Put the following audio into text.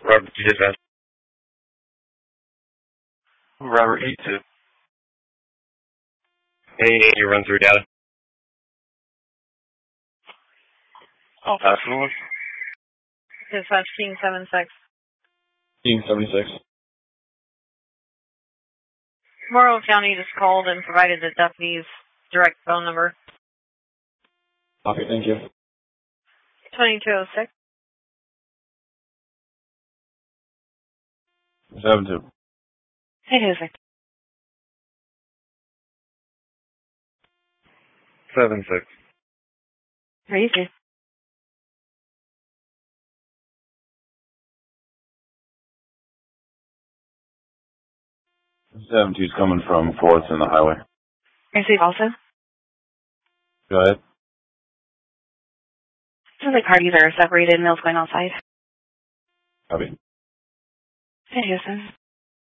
Robert, you dispatch. Robert, 8-2. Hey, you run through data. I'll pass it on. Dispatch King 76. King 76. Morrow County just called and provided the deputy's direct phone number. Okay, thank you. 2206. 7-2. Hey, who's it? 7-6. Are you good? Seven two's coming from 4th in the highway. Receive also. Go ahead. Sounds like parties are separated and Mill's going outside. Copy. Hey, Houston.